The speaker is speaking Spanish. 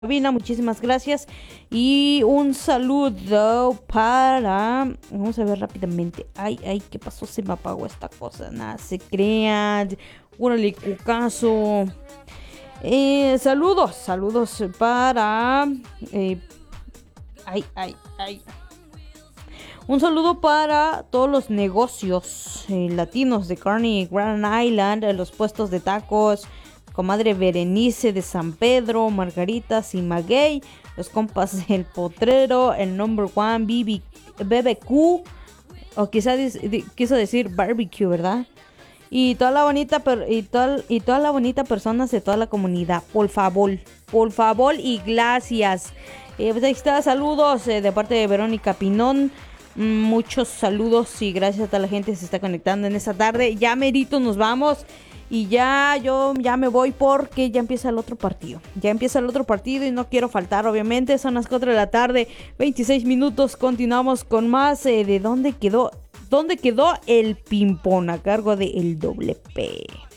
cabina, muchísimas gracias. Y un saludo para... Vamos a ver rápidamente. Ay, ¿qué pasó? Se me apagó esta cosa. Nada, se crean. Órale, cucaso. Saludos para... ay. Un saludo para todos los negocios latinos de Kearney, Grand Island, los puestos de tacos, comadre Berenice de San Pedro, Margaritas y Maguey, los compas del Potrero, el Number One, BBQ, o quizá quiso decir barbecue, ¿verdad? Y toda la bonita y toda la bonita personas de toda la comunidad, por favor y gracias. Pues ahí está, saludos de parte de Verónica Pinón. Muchos saludos y gracias a toda la gente que se está conectando en esta tarde. Ya merito nos vamos y yo ya me voy porque ya empieza el otro partido. Ya empieza el otro partido y no quiero faltar, obviamente. Son las 4 de la tarde, 26 minutos. Continuamos con más de ¿Dónde quedó el ping-pong? A cargo de El Doble P.